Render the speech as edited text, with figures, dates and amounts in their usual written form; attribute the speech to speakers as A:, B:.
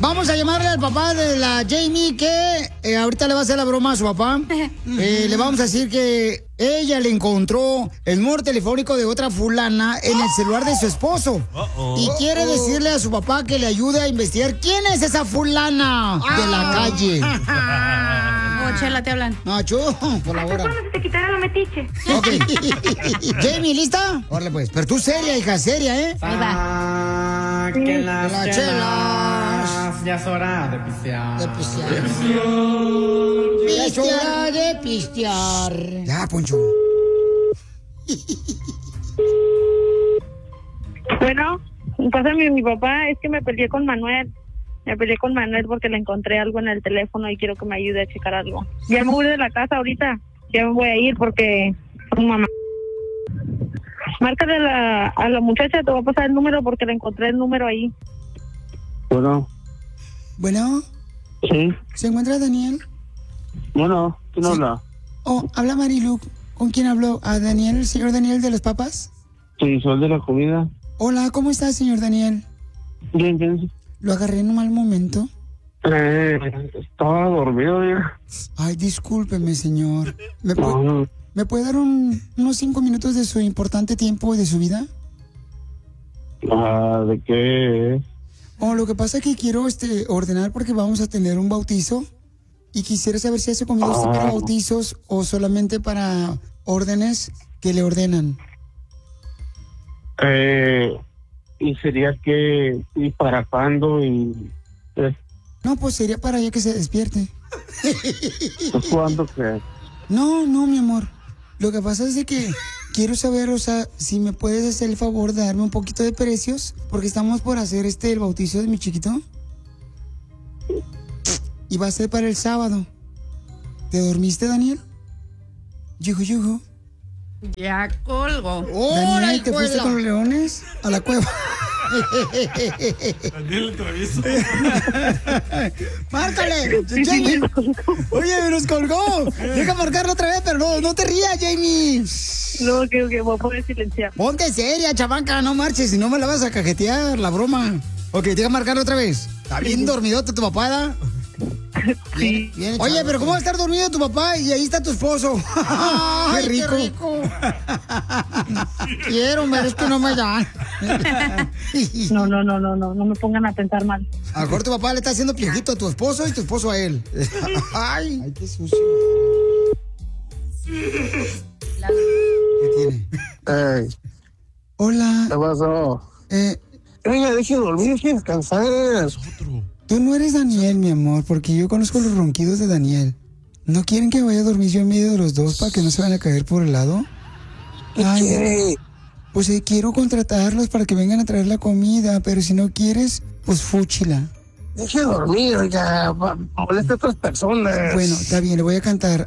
A: Vamos a llamarle al papá de la Jamie que ahorita le va a hacer la broma a su papá. Le vamos a decir que ella le encontró el número telefónico de otra fulana en el celular de su esposo. Y quiere decirle a su papá que le ayude a investigar quién es esa fulana de la calle.
B: Chela, te hablan.
A: Nacho, por la hora.
C: ¿Hasta cuándo se te quitará la metiche?
A: Ok. Jamie, ¿lista? Órale, pues. Pero tú seria, hija, seria, ¿eh?
B: Ahí va.
D: Que las
A: Las chelas.
D: Ya es hora de pistear.
A: De pistear. Ya es hora de pistear. Ya, Poncho.
C: Bueno, pásame mi papá, es que me peleé con Manuel. Me peleé con Manuel porque le encontré algo en el teléfono y quiero que me ayude a checar algo. Ya me voy de la casa ahorita. Ya me voy a ir porque son mamá. Márcale a la muchacha, te voy a pasar el número porque le encontré el número ahí.
D: Bueno,
A: Bueno,
D: sí.
A: ¿se encuentra Daniel?
D: Bueno, ¿quién
A: Sí.
D: habla?
A: Oh, habla Marilu. ¿Con quién habló? ¿A Daniel, el señor Daniel de las papas?
D: Sí, soy de la comida.
A: Hola, ¿cómo está, señor Daniel?
D: Bien, bien.
A: ¿Lo agarré en un mal momento?
D: Estaba dormido ya.
A: Ay, discúlpeme, señor. ¿Me
D: No,
A: puede dar unos 5 minutos de su importante tiempo de su vida?
D: ¿de qué?
A: Oh, lo que pasa es que quiero ordenar porque vamos a tener un bautizo y quisiera saber si hace comida usted para bautizos o solamente para órdenes que le ordenan.
D: Y sería que, ¿y para cuándo? Y
A: No, pues sería para ya que se despierte.
D: pues cuándo que.
A: No, mi amor. Lo que pasa es de que quiero saber, o sea, si me puedes hacer el favor de darme un poquito de precios, porque estamos por hacer el bautizo de mi chiquito. Y va a ser para el sábado. ¿Te dormiste, Daniel? Yuju.
B: Ya colgo.
A: Daniel, ¿te fuiste con los leones a la cueva?
E: Daniel el travieso.
A: ¡Márcale! ¡Jamie! Oye, nos colgó. Deja marcarlo otra vez, pero no te rías, Jamie.
C: No, que voy a poder silenciar.
A: Ponte seria, chavanca, no marches, si no me la vas a cajetear, la broma. Ok, deja marcarlo otra vez. Está bien dormidote tu papá, ¿da?
C: Sí.
A: Bien, oye, pero ¿cómo va a estar dormido tu papá y ahí está tu esposo? ¡Ay, qué rico! Quiero, pero es que no me dan.
C: No me pongan a pensar mal.
A: A lo mejor tu papá le está haciendo piojito a tu esposo y tu esposo a él. Ay, qué sucio. ¿Qué tiene?
D: Ey,
A: Hola.
D: ¿qué pasó? Oiga, deje de dormir, deje de descansar.
A: Tú no eres Daniel, mi amor, porque yo conozco los ronquidos de Daniel. ¿No quieren que vaya a dormir yo en medio de los dos para que no se van a caer por el lado?
D: ¿Qué?
A: Pues quiero contratarlos para que vengan a traer la comida, pero si no quieres, pues fúchila.
D: Deje de dormir, oiga, molesta a otras personas.
A: Bueno, está bien, le voy a cantar.